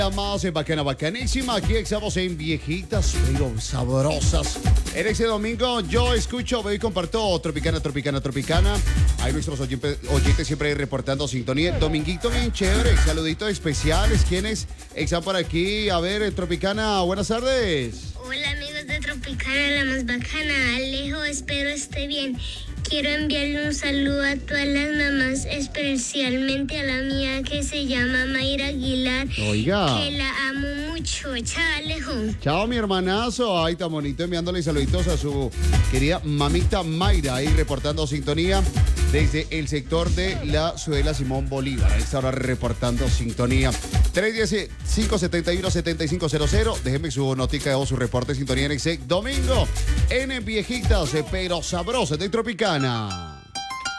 Más en bacana, bacanísima. Aquí estamos en Viejitas, pero sabrosas. En este domingo yo escucho, veo y comparto Tropicana, Tropicana, Tropicana. Hay nuestros oyentes siempre reportando sintonía. Dominguito bien chévere, saluditos especiales. ¿Quiénes están por aquí? A ver, Tropicana, buenas tardes. Hola amigos de Tropicana, la más bacana. Alejo, espero esté bien. Quiero enviarle un saludo a todas las mamás, especialmente a la mía que se llama Mayra Aguilar. Oiga. Que la amo mucho. Chao, Alejo. Chao, mi hermanazo. Ay, tan bonito, enviándole saluditos a su querida mamita Mayra, ahí reportando sintonía desde el sector de la Ciudadela Simón Bolívar. A esta hora reportando sintonía. 310-571-7500. Déjeme su notica o su reporte de sintonía en ese domingo en Viejitas, pero sabrosas de Tropicana.